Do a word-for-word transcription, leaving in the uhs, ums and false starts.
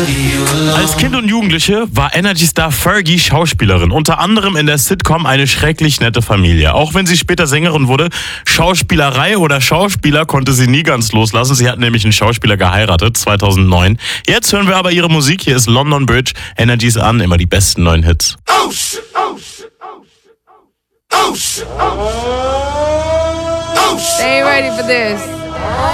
Als Kind und Jugendliche war Energy-Star Fergie Schauspielerin. Unter anderem in der Sitcom Eine schrecklich nette Familie. Auch wenn sie später Sängerin wurde, Schauspielerei oder Schauspieler konnte sie nie ganz loslassen. Sie hat nämlich einen Schauspieler geheiratet, zweitausendneun. Jetzt hören wir aber ihre Musik. Hier ist London Bridge. Energy's an, immer die besten neuen Hits. Oh shit, oh shit, oh shit, oh shit, oh shit, oh shit. They ain't ready for this.